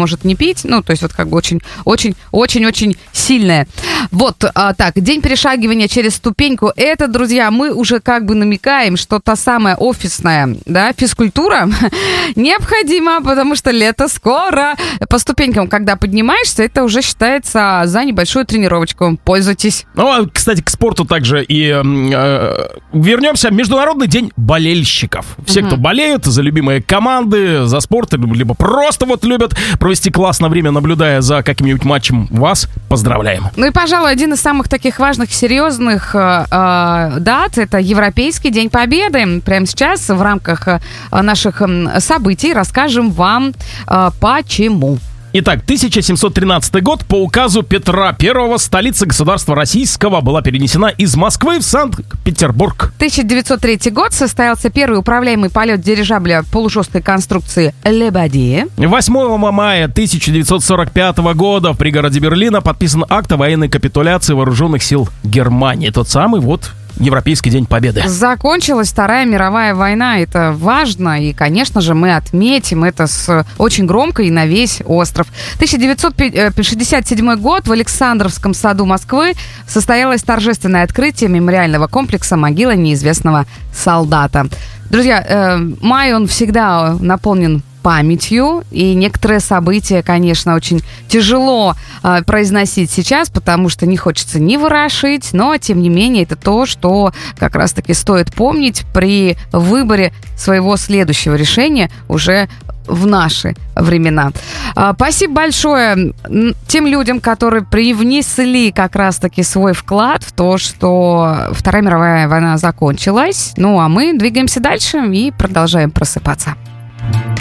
может не пить. Ну, то есть вот как бы очень-очень-очень-очень сильная. Вот так, день перешагивания через ступеньку. Это, друзья, мы уже как бы намекаем, что та самая офисная, да, физкультура необходима, потому что лето скоро. По ступенькам, когда поднимаешься, это уже считается за небольшую тренировочку. Пользуйтесь. Ну, кстати, к спорту также и вернемся. Международный день болельщиков. Все, кто болеют за любимые команды, за спорт, либо просто вот любят провести классное время, наблюдая за каким-нибудь матчем, вас поздравляем. Ну и, пожалуй, один из самых таких важных, серьезных дат — это Европейский день Победы. Прямо сейчас в рамках наших событий расскажем вам, почему. Итак, 1713 год. По указу Петра I столица государства российского была перенесена из Москвы в Санкт-Петербург. 1903 год. Состоялся первый управляемый полет дирижабля полужесткой конструкции «Лебедия». 8 мая 1945 года в пригороде Берлина подписан акт о военной капитуляции вооруженных сил Германии. Тот самый вот Европейский день Победы. Закончилась Вторая мировая война. Это важно. И, конечно же, мы отметим это очень громко и на весь остров. 1967 год. В Александровском саду Москвы состоялось торжественное открытие мемориального комплекса «Могила неизвестного солдата». Друзья, май, он всегда наполнен памятью, и некоторые события, конечно, очень тяжело произносить сейчас, потому что не хочется ни ворошить, но, тем не менее, это то, что как раз-таки стоит помнить при выборе своего следующего решения уже в наши времена. Спасибо большое тем людям, которые привнесли как раз-таки свой вклад в то, что Вторая мировая война закончилась. Ну, а мы двигаемся дальше и продолжаем просыпаться.